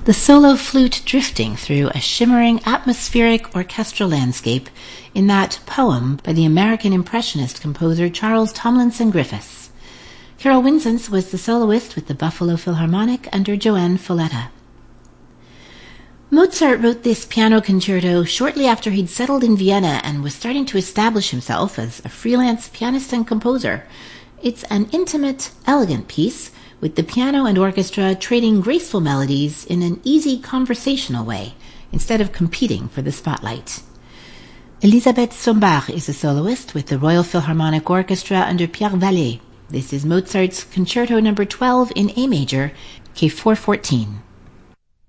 the solo flute drifting through a shimmering atmospheric orchestral landscape in that poem by the American Impressionist composer Charles Tomlinson Griffiths. Carol Winsence was the soloist with the Buffalo Philharmonic under Joanne Folletta. Mozart wrote this piano concerto shortly after he'd settled in Vienna and was starting to establish himself as a freelance pianist and composer. It's an intimate, elegant piece, with the piano and orchestra trading graceful melodies in an easy conversational way, instead of competing for the spotlight. Elisabeth Sombach is a soloist with the Royal Philharmonic Orchestra under Pierre Vallée. This is Mozart's Concerto No. 12 in A major, K414.